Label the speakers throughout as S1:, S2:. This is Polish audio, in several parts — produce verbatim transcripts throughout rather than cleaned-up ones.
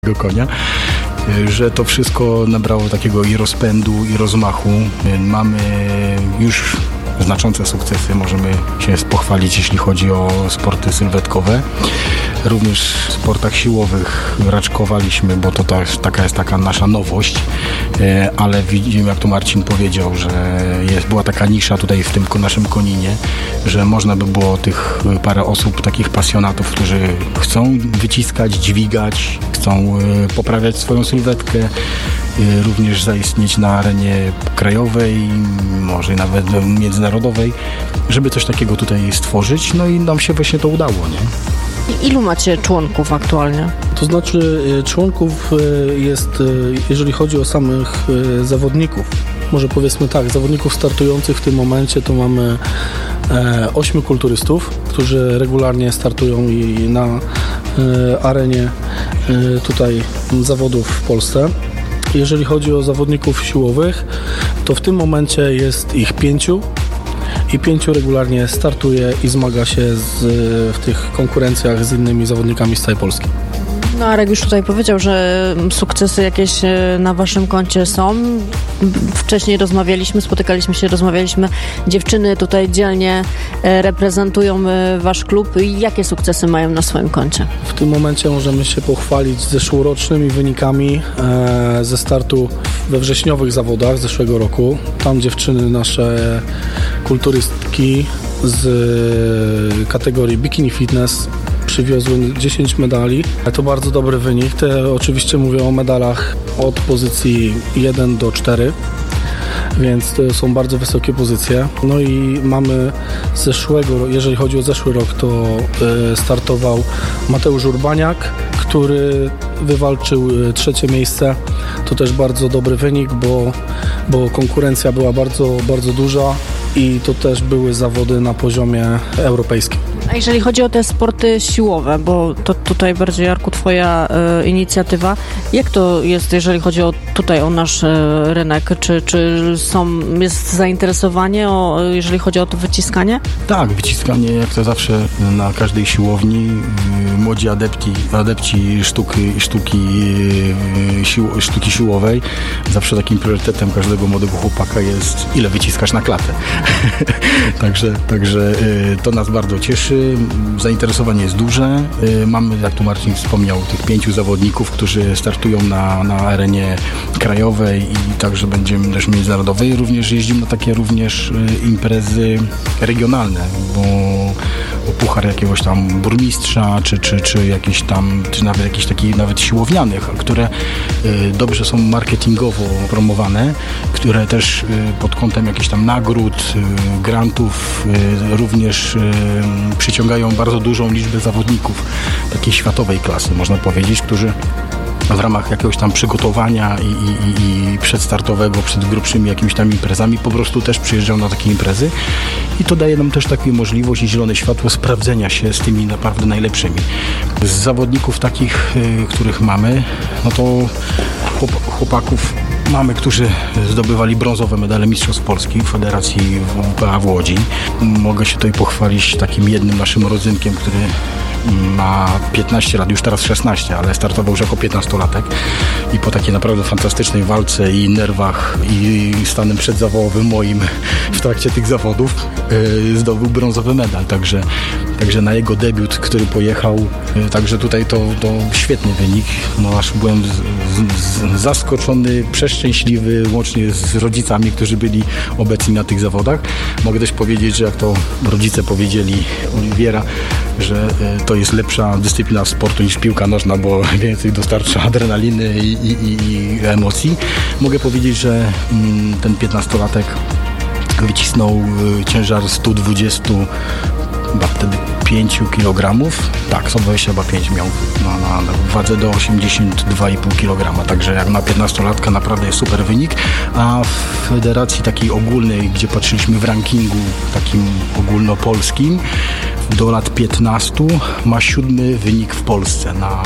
S1: konia, że to wszystko nabrało takiego i rozpędu, i rozmachu. Mamy już znaczące sukcesy, możemy się pochwalić, jeśli chodzi o sporty sylwetkowe. Również w sportach siłowych raczkowaliśmy, bo to ta, taka jest taka nasza nowość, ale widzimy, jak tu Marcin powiedział, że jest, była taka nisza tutaj w tym naszym Koninie, że można by było tych parę osób, takich pasjonatów, którzy chcą wyciskać, dźwigać, chcą poprawiać swoją sylwetkę, również zaistnieć na arenie krajowej, może nawet międzynarodowej, żeby coś takiego tutaj stworzyć. No i nam się właśnie to udało, nie?
S2: Ilu macie członków aktualnie?
S3: To znaczy członków jest, jeżeli chodzi o samych zawodników, może powiedzmy tak, zawodników startujących w tym momencie to mamy ośmiu kulturystów, którzy regularnie startują i na arenie tutaj zawodów w Polsce. Jeżeli chodzi o zawodników siłowych, to w tym momencie jest ich pięciu i pięciu regularnie startuje i zmaga się z, w tych konkurencjach z innymi zawodnikami z całej Polski.
S2: No Arek już tutaj powiedział, że sukcesy jakieś na waszym koncie są. Wcześniej rozmawialiśmy, spotykaliśmy się, rozmawialiśmy. Dziewczyny tutaj dzielnie reprezentują wasz klub. Jakie sukcesy mają na swoim koncie?
S3: W tym momencie możemy się pochwalić zeszłorocznymi wynikami ze startu we wrześniowych zawodach zeszłego roku. Tam dziewczyny nasze kulturystki z kategorii bikini fitness przywiozły dziesięć medali. To bardzo dobry wynik. Te oczywiście mówię o medalach od pozycji jeden do czterech, więc to są bardzo wysokie pozycje. No i mamy z zeszłego, jeżeli chodzi o zeszły rok, to startował Mateusz Urbaniak, który wywalczył trzecie miejsce. To też bardzo dobry wynik, bo, bo konkurencja była bardzo, bardzo duża i to też były zawody na poziomie europejskim.
S2: A jeżeli chodzi o te sporty siłowe, bo to tutaj bardziej, Jarku, twoja y, inicjatywa, jak to jest, jeżeli chodzi o tutaj o nasz y, rynek? Czy, czy są, jest zainteresowanie, o, jeżeli chodzi o to wyciskanie?
S1: Tak, wyciskanie jak to zawsze na każdej siłowni. Y, młodzi adepci, adepci sztuki, sztuki, y, sił, sztuki siłowej. Zawsze takim priorytetem każdego młodego chłopaka jest, ile wyciskasz na klatę. także także y, to nas bardzo cieszy. Zainteresowanie jest duże. Mamy, jak tu Marcin wspomniał, tych pięciu zawodników, którzy startują na, na arenie krajowej i także będziemy też międzynarodowej. Również jeździmy na takie również imprezy regionalne, bo o puchar jakiegoś tam burmistrza, czy, czy, czy jakieś tam, czy nawet jakichś takich nawet siłownianych, które dobrze są marketingowo promowane, które też pod kątem jakichś tam nagród, grantów również przyciągają bardzo dużą liczbę zawodników takiej światowej klasy, można powiedzieć, którzy w ramach jakiegoś tam przygotowania i, i, i przedstartowego, przed grubszymi jakimiś tam imprezami po prostu też przyjeżdżają na takie imprezy i to daje nam też taką możliwość i zielone światło sprawdzenia się z tymi naprawdę najlepszymi. Z zawodników takich, y, których mamy, no to chłop, chłopaków mamy, którzy zdobywali brązowe medale Mistrzostw Polski w Federacji W P A w Łodzi. Mogę się tutaj pochwalić takim jednym naszym rodzynkiem, który ma piętnaście lat, już teraz szesnaście, ale startował już jako piętnastolatek i po takiej naprawdę fantastycznej walce i nerwach i stanem przedzawodowym moim w trakcie tych zawodów yy, zdobył brązowy medal, także, także na jego debiut, który pojechał, yy, także tutaj to, to świetny wynik, no aż byłem z, z, z zaskoczony, przeszczęśliwy, łącznie z rodzicami, którzy byli obecni na tych zawodach. Mogę też powiedzieć, że jak to rodzice powiedzieli Oliwiera, że yy, to jest lepsza dyscyplina sportu niż piłka nożna, bo więcej dostarcza adrenaliny i, i, i emocji. Mogę powiedzieć, że mm, ten piętnastolatek wycisnął y, ciężar sto dwadzieścia chyba wtedy pięć kilogramów. Tak, sto dwadzieścia pięć miał na, na, na wadze do osiemdziesiąt dwa i pół kilograma, także jak na piętnastolatka naprawdę jest super wynik, a w federacji takiej ogólnej, gdzie patrzyliśmy w rankingu takim ogólnopolskim, do lat piętnastu ma siódmy wynik w Polsce na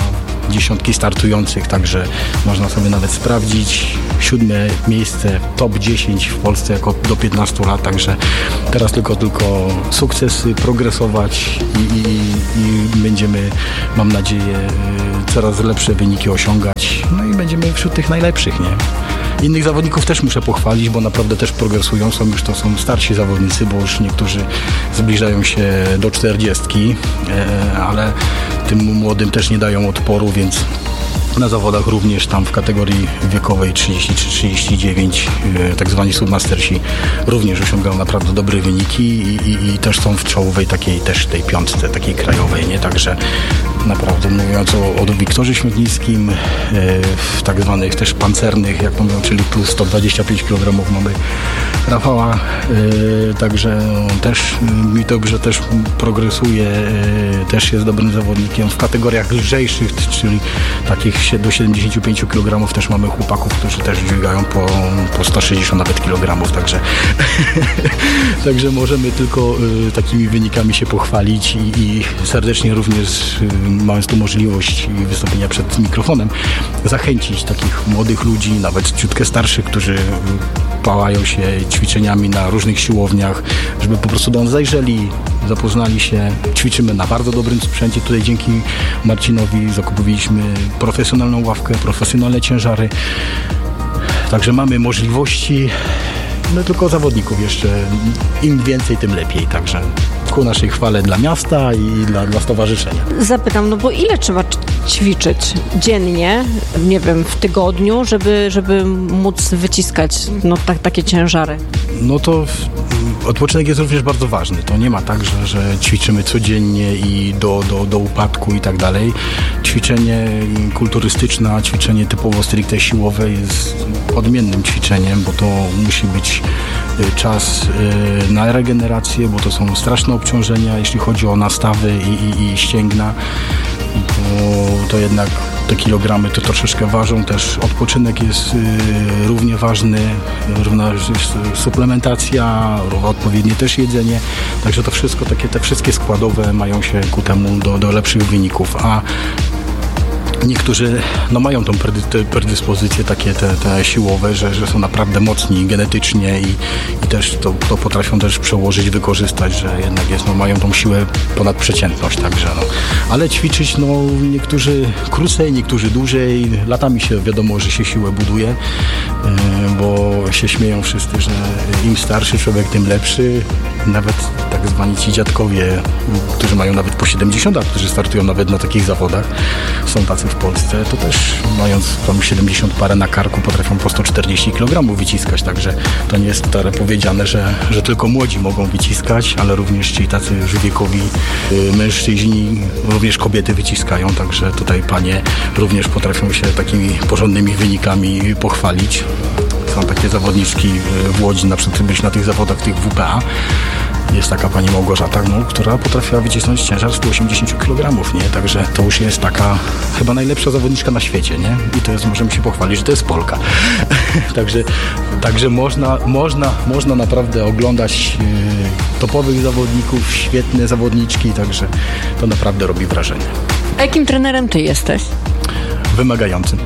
S1: dziesiątki startujących, także można sobie nawet sprawdzić. Siódme miejsce, top dziesięć w Polsce jako do piętnastu lat, także teraz tylko, tylko sukcesy, progresować i, i, i będziemy, mam nadzieję, coraz lepsze wyniki osiągać, no i będziemy wśród tych najlepszych, nie? Innych zawodników też muszę pochwalić, bo naprawdę też progresują, są już to są starsi zawodnicy, bo już niektórzy zbliżają się do czterdziestki, ale tym młodym też nie dają odporu, więc na zawodach również tam w kategorii wiekowej trzydzieści trzy trzydzieści dziewięć tak zwani submastersi również osiągają naprawdę dobre wyniki i, i, i też są w czołowej takiej też tej piątce, takiej krajowej, nie? Także naprawdę mówiąc o, o Wiktorze Śmietnickim, w tak zwanych też pancernych, jak mówią, czyli plus sto dwadzieścia pięć kilogramów mamy Rafała, także też mi dobrze też progresuje, też jest dobrym zawodnikiem w kategoriach lżejszych, czyli takich do siedemdziesięciu pięciu kilogramów też mamy chłopaków, którzy też dźwigają po, po sto sześćdziesiąt nawet kilogramów, także także możemy tylko y, takimi wynikami się pochwalić i, i serdecznie również y, mając tu możliwość wystąpienia przed mikrofonem, zachęcić takich młodych ludzi, nawet ciutkę starszych, którzy pałają się ćwiczeniami na różnych siłowniach, żeby po prostu do nas zajrzeli, zapoznali się. Ćwiczymy na bardzo dobrym sprzęcie. Tutaj dzięki Marcinowi zakupiliśmy profesjonalną ławkę, profesjonalne ciężary. Także mamy możliwości, no tylko zawodników jeszcze. Im więcej, tym lepiej. Także ku naszej chwale dla miasta i dla, dla stowarzyszenia.
S2: Zapytam, no bo ile trzeba ćwiczyć dziennie, nie wiem, w tygodniu, żeby, żeby móc wyciskać no, tak, takie ciężary?
S1: No to odpoczynek jest również bardzo ważny. To nie ma tak, że, że ćwiczymy codziennie i do, do, do upadku i tak dalej. Ćwiczenie kulturystyczne, ćwiczenie typowo stricte siłowe jest odmiennym ćwiczeniem, bo to musi być czas na regenerację, bo to są straszne obciążenia, jeśli chodzi o nastawy i, i, i ścięgna. Bo to jednak te kilogramy to troszeczkę ważą, też odpoczynek jest y, równie ważny, równa suplementacja, odpowiednie też jedzenie, także to wszystko, takie te wszystkie składowe mają się ku temu do, do lepszych wyników, a niektórzy no, mają tą predyspozycje takie te, te siłowe, że, że są naprawdę mocni genetycznie i, i też to, to potrafią też przełożyć, wykorzystać, że jednak jest, no, mają tą siłę ponad przeciętność, także no. Ale ćwiczyć no, niektórzy krócej, niektórzy dłużej, latami się wiadomo, że się siłę buduje, yy, bo się śmieją wszyscy, że im starszy człowiek, tym lepszy. Nawet tak zwani ci dziadkowie, którzy mają nawet po siedemdziesiąt lat, którzy startują nawet na takich zawodach, są tacy w Polsce, to też mając tam siedemdziesiąt parę na karku potrafią po sto czterdzieści kilogramów wyciskać, także to nie jest wcale powiedziane, że, że tylko młodzi mogą wyciskać, ale również ci tacy już wiekowi y, mężczyźni, również kobiety wyciskają, także tutaj panie również potrafią się takimi porządnymi wynikami pochwalić. Są takie zawodniczki w Łodzi, na przykład byliśmy na tych zawodach, tych W P A. Jest taka pani Małgorzata, no, która potrafiła wycisnąć ciężar sto osiemdziesiąt kilogramów, nie? Także to już jest taka chyba najlepsza zawodniczka na świecie, nie? I to jest, możemy się pochwalić, że to jest Polka. także także można, można, można naprawdę oglądać yy, topowych zawodników, świetne zawodniczki, także to naprawdę robi wrażenie.
S2: A jakim trenerem ty jesteś?
S1: Wymagającym.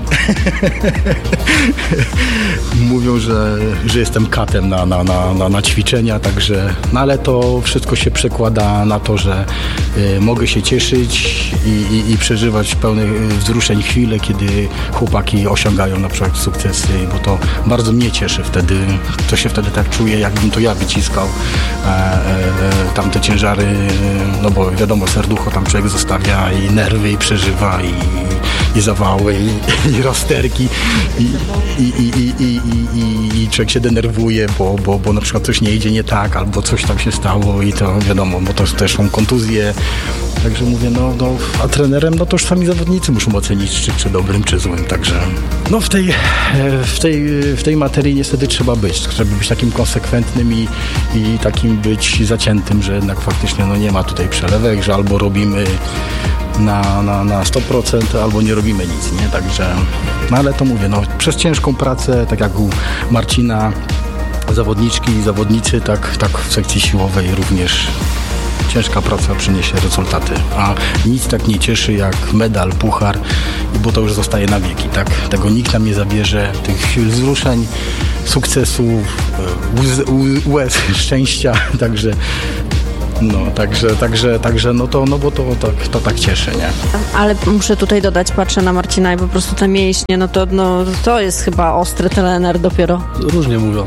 S1: Mówią, że, że jestem katem na, na, na, na, na ćwiczenia, także, no ale to wszystko się przekłada na to, że y, mogę się cieszyć i, i, i przeżywać pełnych wzruszeń chwile, kiedy chłopaki osiągają na przykład sukcesy, bo to bardzo mnie cieszy wtedy, to się wtedy tak czuję, jakbym to ja wyciskał e, e, tam te ciężary, no bo wiadomo, serducho tam człowiek zostawia i nerwy i przeżywa i, i zawały i, i rozterki i, i, i, i, i, i, i człowiek się denerwuje, bo, bo, bo na przykład coś nie idzie nie tak, albo coś tam się stało i to wiadomo, bo to też są kontuzje. Także mówię, no, no a trenerem, no to już sami zawodnicy muszą ocenić, czy, czy dobrym, czy złym, także no w tej, w tej, w tej materii niestety trzeba być, żeby być takim konsekwentnym i, i takim być zaciętym, że jednak faktycznie no nie ma tutaj przelewek, że albo robimy na, na, na sto procent, albo nie robimy nic, nie? Także, no ale to mówię, no przez ciężką pracę, tak jak u Marcina, zawodniczki i zawodnicy, tak, tak w sekcji siłowej również ciężka praca przyniesie rezultaty, a nic tak nie cieszy jak medal, puchar, bo to już zostaje na wieki, tak? Tego nikt nam nie zabierze, tych wzruszeń, sukcesów, łez, łez szczęścia, także no, także, także, także, no to, no bo to, to, to tak cieszy, nie?
S2: Ale muszę tutaj dodać, patrzę na Marcina i po prostu te mięśnie, no to, no, to jest chyba ostry trener dopiero.
S3: Różnie mówią.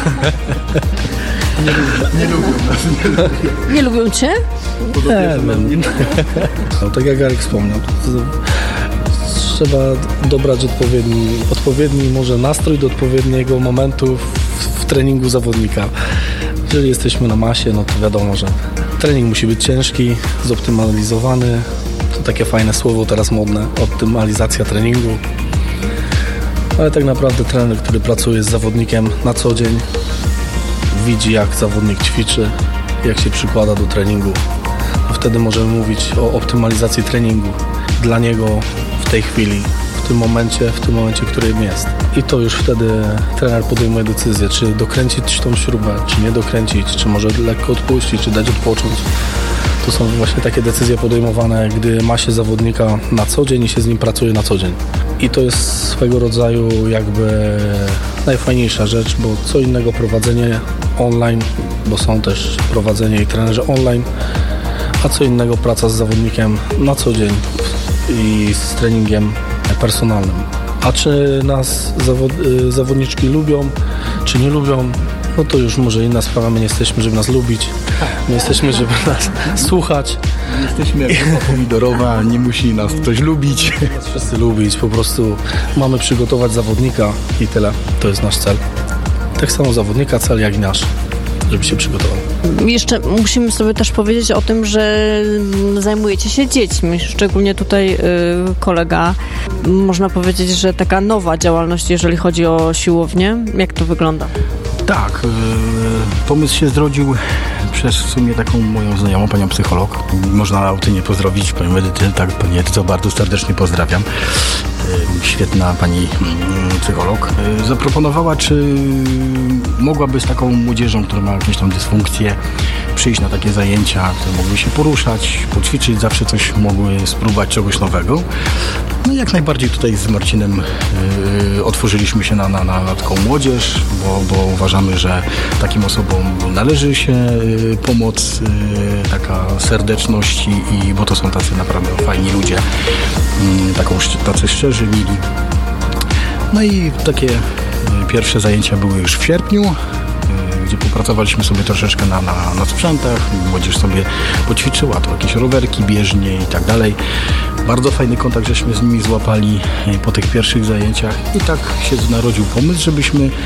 S1: Nie, nie lubią nas, nie lubią.
S2: Nie lubią cię?
S3: Nie, no, tak jak Arek wspomniał, trzeba dobrać odpowiedni, odpowiedni może nastrój do odpowiedniego momentu w, w treningu zawodnika. Jeżeli jesteśmy na masie, no to wiadomo, że trening musi być ciężki, zoptymalizowany. To takie fajne słowo teraz modne, optymalizacja treningu. Ale tak naprawdę trener, który pracuje z zawodnikiem na co dzień, widzi jak zawodnik ćwiczy, jak się przykłada do treningu. No wtedy możemy mówić o optymalizacji treningu dla niego w tej chwili, w tym momencie, w tym momencie, w którym jest. I to już wtedy trener podejmuje decyzję, czy dokręcić tą śrubę, czy nie dokręcić, czy może lekko odpuścić, czy dać odpocząć. To są właśnie takie decyzje podejmowane, gdy ma się zawodnika na co dzień i się z nim pracuje na co dzień. I to jest swego rodzaju jakby najfajniejsza rzecz, bo co innego prowadzenie online, bo są też prowadzenie i trenerzy online, a co innego praca z zawodnikiem na co dzień i z treningiem personalnym. A czy nas zawod- zawodniczki lubią, czy nie lubią, no to już może inna sprawa. My nie jesteśmy, żeby nas lubić. My jesteśmy, żeby nas słuchać.
S1: Jesteśmy jak zupa pomidorowa, nie musi nas ktoś lubić.
S3: Nas wszyscy lubić, po prostu mamy przygotować zawodnika i tyle. To jest nasz cel. Tak samo zawodnika cel jak i nasz, żeby się przygotował.
S2: Jeszcze musimy sobie też powiedzieć o tym, że zajmujecie się dziećmi, szczególnie tutaj y, kolega. Można powiedzieć, że taka nowa działalność, jeżeli chodzi o siłownię. Jak to wygląda?
S1: Tak, yy, pomysł się zrodził przez w sumie taką moją znajomą, panią psycholog. Można na autynie pozdrowić panią Edytę, tak, pani Edyto, bardzo serdecznie pozdrawiam. Yy, świetna pani yy, psycholog. Yy, zaproponowała, czy mogłaby z taką młodzieżą, która ma jakieś tam dysfunkcje, przyjść na takie zajęcia, które mogły się poruszać, poćwiczyć, zawsze coś mogły spróbować, czegoś nowego. No i jak najbardziej tutaj z Marcinem yy, otworzyliśmy się na, na, na, na taką młodzież, bo, bo uważamy, że takim osobom należy się yy, pomoc, yy, taka serdeczność i, i bo to są tacy naprawdę fajni ludzie, yy, taką, tacy szczerzy, mili. No i takie yy, pierwsze zajęcia były już w sierpniu, yy, gdzie popracowaliśmy sobie troszeczkę na, na, na sprzętach, młodzież sobie poćwiczyła, to jakieś rowerki, bieżnie i tak dalej. Bardzo fajny kontakt żeśmy z nimi złapali po tych pierwszych zajęciach i tak się narodził pomysł, żebyśmy yy,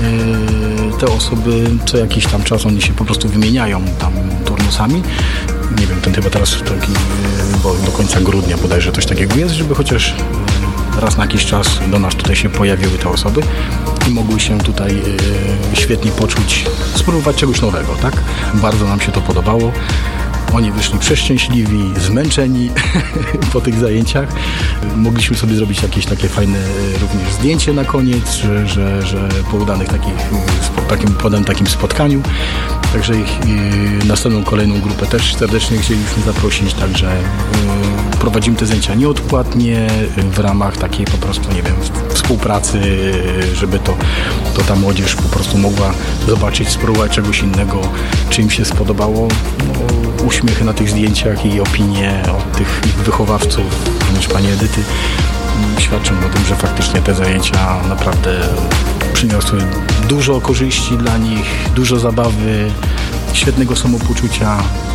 S1: te osoby co jakiś tam czas, oni się po prostu wymieniają tam turnusami. Nie wiem, ten chyba teraz taki, yy, bo do końca grudnia bodajże coś takiego jest, żeby chociaż yy, raz na jakiś czas do nas tutaj się pojawiły te osoby i mogły się tutaj yy, świetnie poczuć, spróbować czegoś nowego, tak? Bardzo nam się to podobało. Oni wyszli przeszczęśliwi, zmęczeni po tych zajęciach. Mogliśmy sobie zrobić jakieś takie fajne również zdjęcie na koniec, że, że, że po udanych takich, takim, po udanym takim spotkaniu. Także ich następną, kolejną grupę też serdecznie chcieliśmy zaprosić, także prowadzimy te zajęcia nieodpłatnie w ramach takiej po prostu, nie wiem, współpracy, żeby to, to ta młodzież po prostu mogła zobaczyć, spróbować czegoś innego, czy im się spodobało. No, uśmiechy na tych zdjęciach i opinie od tych ich wychowawców, również pani Edyty, świadczą o tym, że faktycznie te zajęcia naprawdę przyniosły dużo korzyści dla nich, dużo zabawy, świetnego samopoczucia.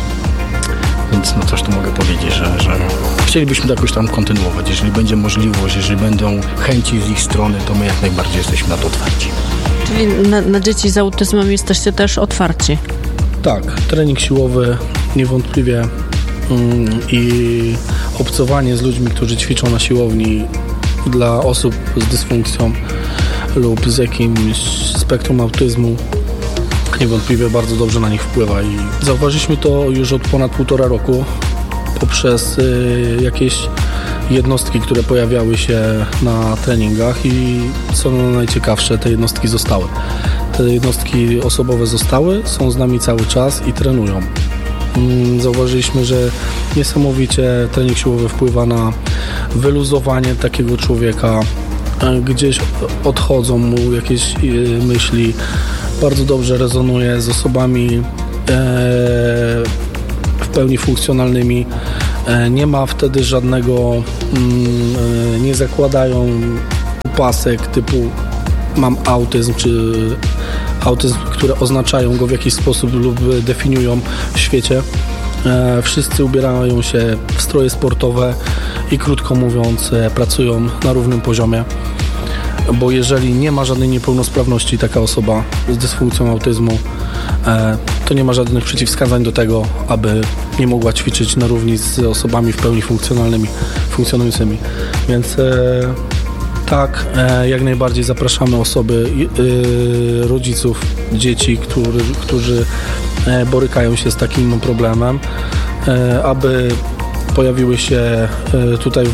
S1: Więc no coś tu mogę powiedzieć, że, że chcielibyśmy to jakoś tam kontynuować. Jeżeli będzie możliwość, jeżeli będą chęci z ich strony, to my jak najbardziej jesteśmy na to otwarci.
S2: Czyli na, na dzieci z autyzmem jesteście też otwarci?
S3: Tak, trening siłowy niewątpliwie mm, i obcowanie z ludźmi, którzy ćwiczą na siłowni dla osób z dysfunkcją lub z jakimś spektrum autyzmu niewątpliwie bardzo dobrze na nich wpływa i zauważyliśmy to już od ponad półtora roku poprzez y, jakieś jednostki, które pojawiały się na treningach i co najciekawsze, te jednostki zostały. Te jednostki osobowe zostały, są z nami cały czas i trenują. Zauważyliśmy, że niesamowicie trening siłowy wpływa na wyluzowanie takiego człowieka. Gdzieś odchodzą mu jakieś myśli. Bardzo dobrze rezonuje z osobami w pełni funkcjonalnymi. Nie ma wtedy żadnego, nie zakładają pasek typu mam autyzm, czy autyzm, które oznaczają go w jakiś sposób lub definiują w świecie. Wszyscy ubierają się w stroje sportowe i krótko mówiąc pracują na równym poziomie, bo jeżeli nie ma żadnej niepełnosprawności taka osoba z dysfunkcją autyzmu, to nie ma żadnych przeciwwskazań do tego, aby nie mogła ćwiczyć na równi z osobami w pełni funkcjonalnymi, funkcjonującymi. Więc tak, jak najbardziej zapraszamy osoby, rodziców, dzieci, którzy, którzy borykają się z takim problemem, aby pojawiły się tutaj w,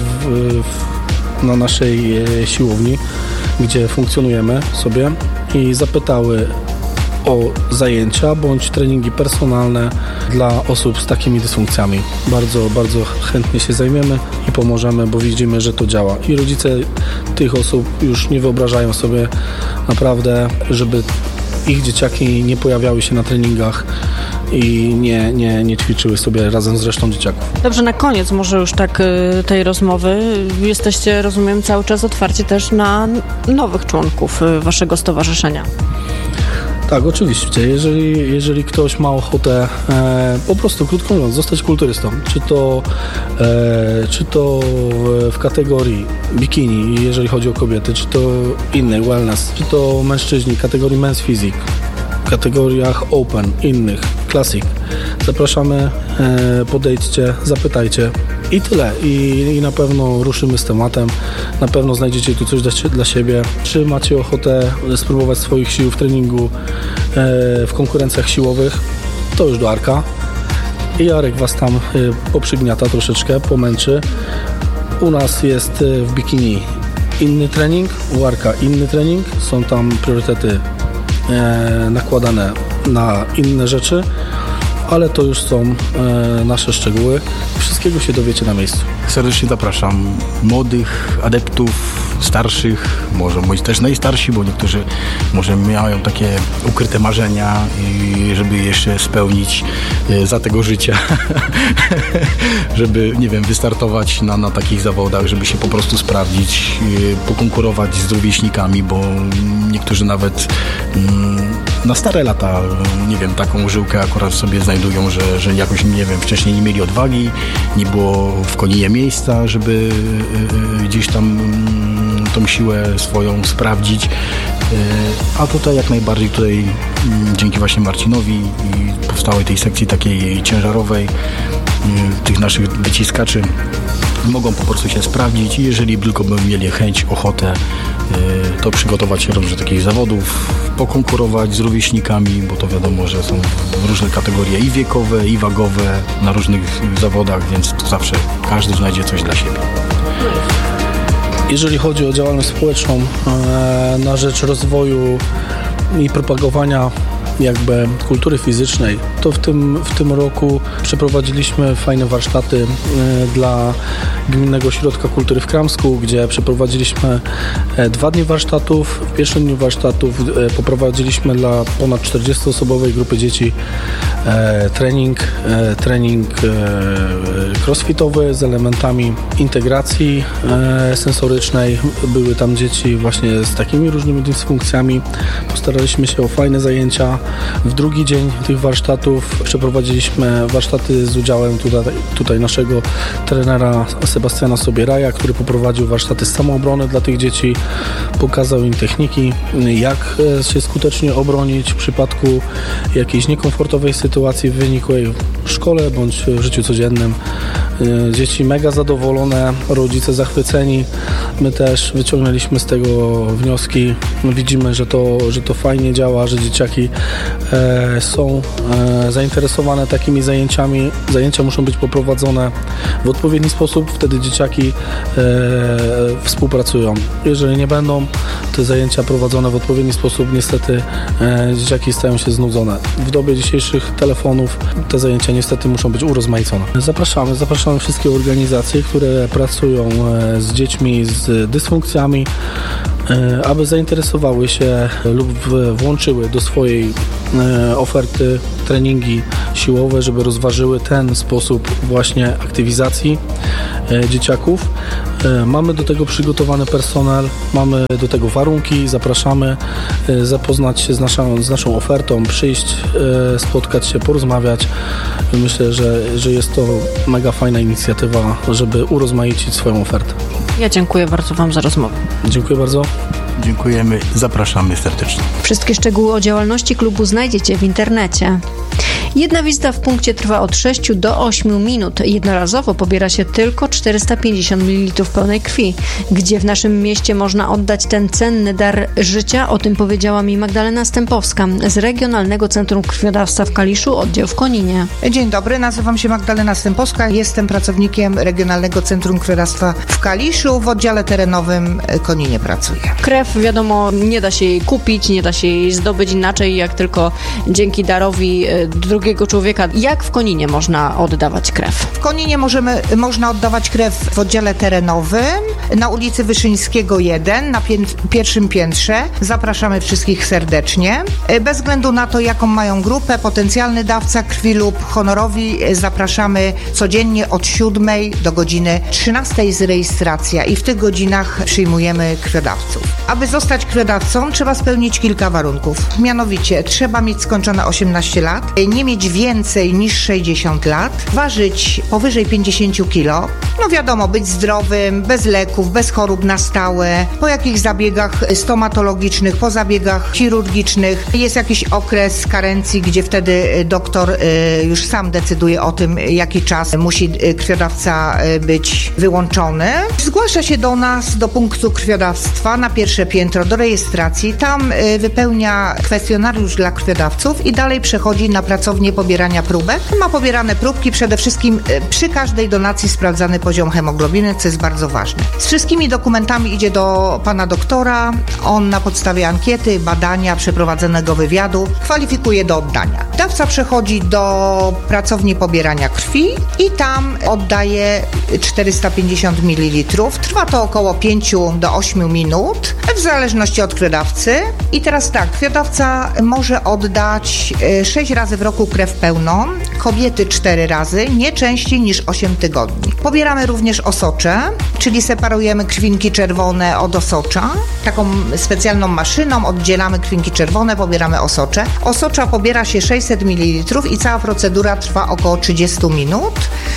S3: w, na naszej siłowni, gdzie funkcjonujemy sobie i zapytały o zajęcia bądź treningi personalne dla osób z takimi dysfunkcjami. Bardzo, bardzo chętnie się zajmiemy i pomożemy, bo widzimy, że to działa. I rodzice tych osób już nie wyobrażają sobie naprawdę, żeby ich dzieciaki nie pojawiały się na treningach i nie, nie, nie ćwiczyły sobie razem z resztą dzieciaków.
S2: Dobrze, na koniec może już tak tej rozmowy. Jesteście, rozumiem, cały czas otwarci też na nowych członków waszego stowarzyszenia.
S3: Tak, oczywiście. Jeżeli, jeżeli ktoś ma ochotę e, po prostu, krótko mówiąc, zostać kulturystą, czy to, e, czy to w kategorii bikini, jeżeli chodzi o kobiety, czy to innej, wellness, czy to mężczyźni, kategorii men's physique, w kategoriach open, innych, classic. Zapraszamy, e, podejdźcie, zapytajcie i tyle. I, I na pewno ruszymy z tematem. Na pewno znajdziecie tu coś dla, dla siebie. Czy macie ochotę spróbować swoich sił w treningu, e, w konkurencjach siłowych, to już do Arka. I Jarek was tam e, poprzygniata troszeczkę, pomęczy. U nas jest e, w bikini inny trening, u Arka inny trening. Są tam priorytety e, nakładane na inne rzeczy, ale to już są e, nasze szczegóły. Wszystkiego się dowiecie na miejscu.
S1: Serdecznie zapraszam młodych adeptów, starszych, może być też najstarsi, bo niektórzy może mają takie ukryte marzenia, i żeby jeszcze spełnić e, za tego życia, żeby, nie wiem, wystartować na, na takich zawodach, żeby się po prostu sprawdzić, e, pokonkurować z rówieśnikami, bo niektórzy nawet mm, na stare lata, nie wiem, taką żyłkę akurat sobie znajdują, że, że jakoś, nie wiem, wcześniej nie mieli odwagi, nie było w Koninie miejsca, żeby y, y, gdzieś tam y, tą siłę swoją sprawdzić, y, a tutaj jak najbardziej tutaj y, dzięki właśnie Marcinowi i powstałej tej sekcji takiej ciężarowej, y, tych naszych wyciskaczy mogą po prostu się sprawdzić i jeżeli tylko by mieli chęć, ochotę, to przygotować się do takich zawodów, pokonkurować z rówieśnikami, bo to wiadomo, że są różne kategorie i wiekowe, i wagowe na różnych zawodach, więc to zawsze każdy znajdzie coś dla siebie.
S3: Jeżeli chodzi o działalność społeczną na rzecz rozwoju i propagowania jakby kultury fizycznej, to w tym, w tym roku przeprowadziliśmy fajne warsztaty dla Gminnego Ośrodka Kultury w Kramsku, gdzie przeprowadziliśmy dwa dni warsztatów. W pierwszym dniu warsztatów poprowadziliśmy dla ponad czterdziestoosobowej grupy dzieci trening, trening crossfitowy z elementami integracji sensorycznej. Były tam dzieci właśnie z takimi różnymi dysfunkcjami. Postaraliśmy się o fajne zajęcia. W drugi dzień tych warsztatów przeprowadziliśmy warsztaty z udziałem tutaj, tutaj naszego trenera Sebastiana Sobieraja, który poprowadził warsztaty z samoobrony dla tych dzieci, pokazał im techniki, jak się skutecznie obronić w przypadku jakiejś niekomfortowej sytuacji wynikłej w szkole bądź w życiu codziennym. Dzieci mega zadowolone, rodzice zachwyceni. My też wyciągnęliśmy z tego wnioski. Widzimy, że to, że to fajnie działa, że dzieciaki e, są e, zainteresowane takimi zajęciami. Zajęcia muszą być poprowadzone w odpowiedni sposób, wtedy dzieciaki e, współpracują. Jeżeli nie będą te zajęcia prowadzone w odpowiedni sposób, niestety e, dzieciaki stają się znudzone. W dobie dzisiejszych telefonów te zajęcia niestety muszą być urozmaicone. Zapraszamy, zapraszamy wszystkie organizacje, które pracują e, z dziećmi z dysfunkcjami, e, aby zainteresowały się lub w, włączyły do swojej e, oferty treningi siłowe, żeby rozważyły ten sposób właśnie aktywizacji e, dzieciaków. E, mamy do tego przygotowany personel, mamy do tego warunki, zapraszamy e, zapoznać się z naszą, z naszą ofertą, przyjść, e, spotkać się, porozmawiać. Myślę, że, że jest to mega fajna inicjatywa, żeby urozmaicić swoją ofertę.
S2: Ja dziękuję bardzo Wam za rozmowę.
S3: Dziękuję bardzo.
S1: Dziękujemy, zapraszamy serdecznie.
S4: Wszystkie szczegóły o działalności klubu znajdziecie w internecie. Jedna wizyta w punkcie trwa od sześciu do ośmiu minut. Jednorazowo pobiera się tylko czterysta pięćdziesiąt mililitrów pełnej krwi. Gdzie w naszym mieście można oddać ten cenny dar życia? O tym powiedziała mi Magdalena Stępowska z Regionalnego Centrum Krwiodawstwa w Kaliszu, oddział w Koninie.
S5: Dzień dobry, nazywam się Magdalena Stępowska. Jestem pracownikiem Regionalnego Centrum Krwiodawstwa w Kaliszu. W oddziale terenowym Koninie pracuję.
S2: Krew, wiadomo, nie da się jej kupić, nie da się jej zdobyć inaczej, jak tylko dzięki darowi drugiego człowieka. Jak w Koninie można oddawać krew?
S5: W Koninie możemy, można oddawać krew w oddziale terenowym na ulicy Wyszyńskiego jeden, na pię- pierwszym piętrze. Zapraszamy wszystkich serdecznie. Bez względu na to, jaką mają grupę, potencjalny dawca krwi lub honorowi, zapraszamy codziennie od siódmej do godziny trzynastej jest rejestracja i w tych godzinach przyjmujemy krwiodawców. Aby zostać krwiodawcą, trzeba spełnić kilka warunków. Mianowicie trzeba mieć skończone osiemnaście lat, nie mieć więcej niż sześćdziesiąt lat, ważyć powyżej pięćdziesiąt kilo, no wiadomo, być zdrowym, bez leków, bez chorób na stałe, po jakichś zabiegach stomatologicznych, po zabiegach chirurgicznych. Jest jakiś okres karencji, gdzie wtedy doktor już sam decyduje o tym, jaki czas musi krwiodawca być wyłączony. Zgłasza się do nas, do punktu krwiodawstwa na pierwsze piętro, do rejestracji. Tam wypełnia kwestionariusz dla krwiodawców i dalej przechodzi na pracownię pobierania próbek. Ma pobierane próbki, przede wszystkim przy każdej donacji sprawdzany poziom hemoglobiny, co jest bardzo ważne. Z wszystkimi dokumentami idzie do pana doktora. On na podstawie ankiety, badania, przeprowadzonego wywiadu kwalifikuje do oddania. Dawca przechodzi do pracowni pobierania krwi i tam oddaje czterysta pięćdziesiąt mililitrów. Trwa to około pięć do ośmiu minut, w zależności od krwiodawcy. I teraz tak, krwiodawca może oddać sześć razy w roku krew pełną, kobiety cztery razy, nie częściej niż osiem tygodni. Pobieramy również osocze, czyli separujemy krwinki czerwone od osocza. Taką specjalną maszyną oddzielamy krwinki czerwone, pobieramy osocze. Osocza pobiera się sześćset mililitrów i cała procedura trwa około trzydzieści minut.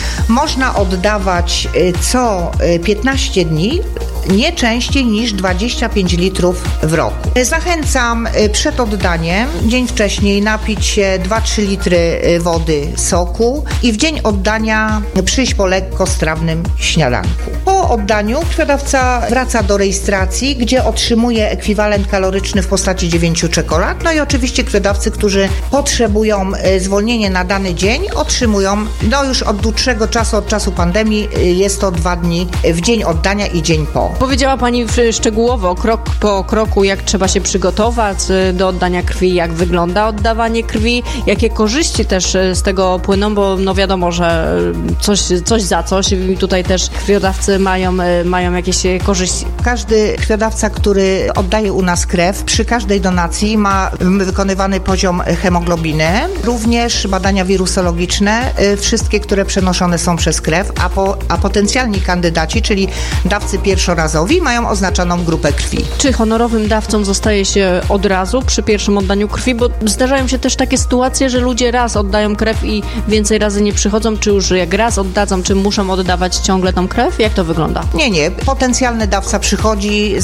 S5: Można oddawać co piętnaście dni, nie częściej niż dwadzieścia pięć litrów w roku. Zachęcam przed oddaniem, dzień wcześniej, napić się dwa trzy litry wody, soku i w dzień oddania przyjść po lekkostrawnym śniadanku. Po oddaniu krwiodawca wraca do rejestracji, gdzie otrzymuje ekwiwalent kaloryczny w postaci dziewięciu czekolad. No i oczywiście krwiodawcy, którzy potrzebują zwolnienie na dany dzień, otrzymują, no już od dłuższego czasu, od czasu pandemii, jest to dwa dni w dzień oddania i dzień po.
S2: Powiedziała Pani szczegółowo, krok po kroku, jak trzeba się przygotować do oddania krwi, jak wygląda oddawanie krwi, jakie korzyści też z tego płyną, bo no wiadomo, że coś, coś za coś i tutaj też krwiodawcy mają, mają jakieś korzyści.
S5: Każdy krwiodawca, który oddaje u nas krew, przy każdej donacji ma wykonywany poziom hemoglobiny, również badania wirusologiczne, wszystkie, które przenoszone są przez krew, a, po, a potencjalni kandydaci, czyli dawcy pierwszorazowi, mają oznaczoną grupę krwi.
S2: Czy honorowym dawcą zostaje się od razu przy pierwszym oddaniu krwi? Bo zdarzają się też takie sytuacje, że ludzie raz oddają krew i więcej razy nie przychodzą, czy już jak raz oddadzą, czy muszą oddawać ciągle tą krew? Jak to wygląda?
S5: Nie, nie. Potencjalny dawca przychodzi, zawsze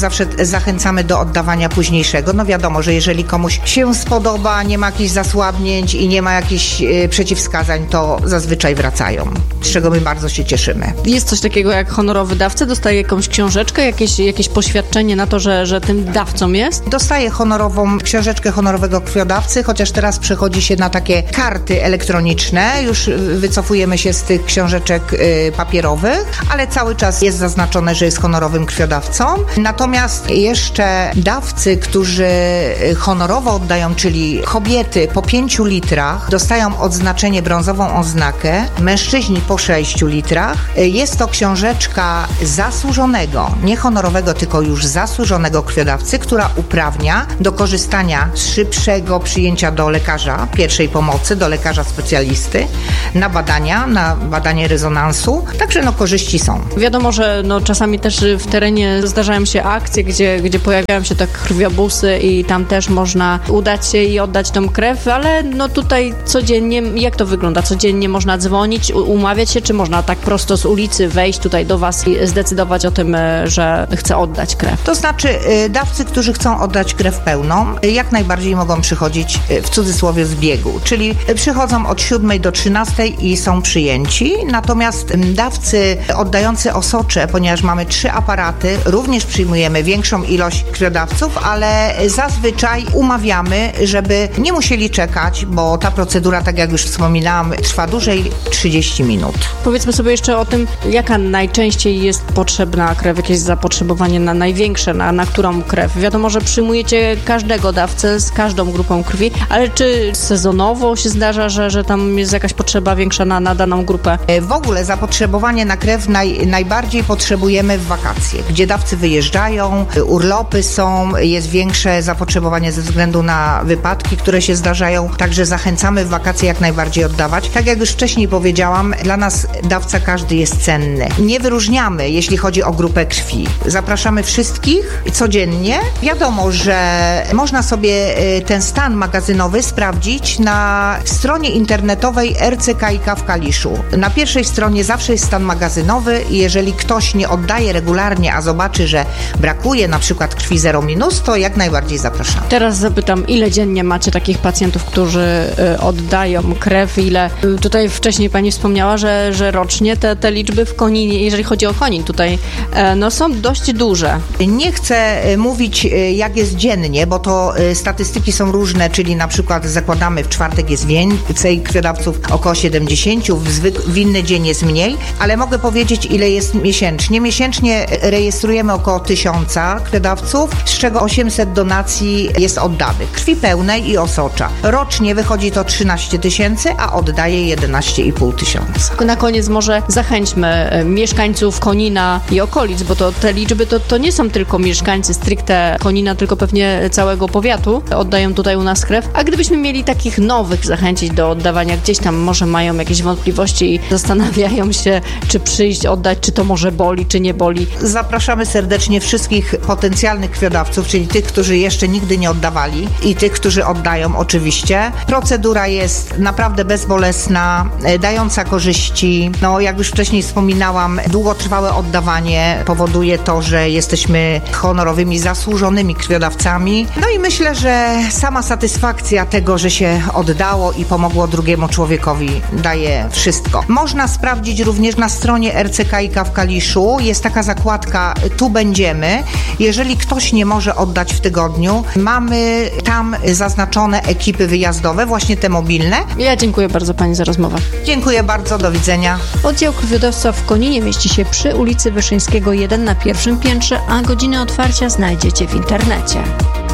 S5: zachęcamy do oddawania późniejszego. No wiadomo, że jeżeli komuś się spodoba, nie ma jakichś zasłabnięć i nie ma jakichś y, przeciwwskazań, to zazwyczaj wracają, z czego my bardzo się cieszymy.
S2: Jest coś takiego jak honorowy dawca? Dostaje jakąś książeczkę, jakieś, jakieś poświadczenie na to, że, że tym dawcą jest?
S5: Dostaje honorową książeczkę honorowego krwiodawcy, chociaż teraz przechodzi się na takie karty elektroniczne. Już wycofujemy się z tych książeczek y, papierowych, ale cały czas jest zaznaczone, że jest honorowym krwiodawcą. Natomiast jeszcze dawcy, którzy honorowo oddają, czyli kobiety po pięciu litrach, dostają odznaczenie brązową oznakę, mężczyźni po sześciu litrach. Jest to książeczka zasłużonego, nie honorowego, tylko już zasłużonego krwiodawcy, która uprawnia do korzystania z szybszego przyjęcia do lekarza pierwszej pomocy, do lekarza specjalisty, na badania, na badanie rezonansu. Także no korzyści są.
S2: Wiadomo, że no, czasami też w terenie zdarzają się akcje, gdzie, gdzie pojawiają się tak krwiobusy i tam też można udać się i oddać tą krew, ale no tutaj codziennie, jak to wygląda? Codziennie można dzwonić, umawiać się, czy można tak prosto z ulicy wejść tutaj do Was i zdecydować o tym, że chce oddać krew?
S5: To znaczy dawcy, którzy chcą oddać krew pełną, jak najbardziej mogą przychodzić w cudzysłowie z biegu, czyli przychodzą od siódmej do trzynastej i są przyjęci, natomiast dawcy oddający osocze, ponieważ mamy trzy aparaty, również przyjmujemy większą ilość krwiodawców, ale zazwyczaj umawiamy, żeby nie musieli czekać, bo ta procedura, tak jak już wspominałam, trwa dłużej trzydzieści minut.
S2: Powiedzmy sobie jeszcze o tym, jaka najczęściej jest potrzebna krew, jakieś zapotrzebowanie na największe, na, na którą krew. Wiadomo, że przyjmujecie każdego dawcę z każdą grupą krwi, ale czy sezonowo się zdarza, że, że tam jest jakaś potrzeba większa na, na daną grupę?
S5: W ogóle zapotrzebowanie na krew naj, najbardziej potrzebujemy w wakacje, gdzie dawcy wyjeżdżają, urlopy są, jest większe zapotrzebowanie ze względu na wypadki, które się zdarzają, także zachęcamy w wakacje jak najbardziej oddawać. Tak jak już wcześniej powiedziałam, dla nas dawca każdy jest cenny. Nie wyróżniamy, jeśli chodzi o grupę krwi. Zapraszamy wszystkich codziennie. Wiadomo, że można sobie ten stan magazynowy sprawdzić na stronie internetowej R C K i K w Kaliszu. Na pierwszej stronie zawsze jest stan magazynowy i jeżeli ktoś nie oddaje regularnie, a zobaczy, że brakuje na przykład krwi zero minus, to jak najbardziej zapraszamy.
S2: Teraz zapytam, ile dziennie macie takich pacjentów, którzy y, oddają krew, ile y, tutaj wcześniej Pani wspomniała, że, że rocznie te, te liczby w Koninie, jeżeli chodzi o Konin tutaj, y, no są dość duże.
S5: Nie chcę y, mówić y, jak jest dziennie, bo to y, statystyki są różne, czyli na przykład zakładamy w czwartek jest więcej krwiodawców, około siedemdziesiąt, w, zwyk- w inny dzień jest mniej, ale mogę powiedzieć, ile jest miesięcznie. Miesięcznie rejestrujemy około tysiąca krwiodawców, z czego osiemset donacji jest oddanych. Krwi pełnej i osocza. Rocznie wychodzi to trzynaście tysięcy, a oddaje jedenaście i pół tysiąca.
S2: Na koniec może zachęćmy mieszkańców Konina i okolic, bo to te liczby to, to nie są tylko mieszkańcy stricte Konina, tylko pewnie całego powiatu oddają tutaj u nas krew. A gdybyśmy mieli takich nowych zachęcić do oddawania, gdzieś tam może mają jakieś wątpliwości i zastanawiają się, czy przyjść, oddać, czy to może boli, czy nie boli.
S5: Zapraszamy serdecznie wszystkich potencjalnych krwiodawców, czyli tych, którzy jeszcze nigdy nie oddawali i tych, którzy oddają oczywiście. Procedura jest naprawdę bezbolesna, dająca korzyści. No, jak już wcześniej wspominałam, długotrwałe oddawanie powoduje to, że jesteśmy honorowymi, zasłużonymi krwiodawcami. No i myślę, że sama satysfakcja tego, że się oddało i pomogło drugiemu człowiekowi, daje wszystko. Można sprawdzić również na stronie R C K i K w Kaliszu. Jest taka zakładka Tu będziemy. Jeżeli ktoś nie może oddać w tygodniu, mamy tam zaznaczone ekipy wyjazdowe, właśnie te mobilne.
S2: Ja dziękuję bardzo Pani za rozmowę.
S5: Dziękuję bardzo, do widzenia.
S4: Oddział krwiodawstwa w Koninie mieści się przy ulicy Wyszyńskiego jeden na pierwszym piętrze, a godziny otwarcia znajdziecie w internecie.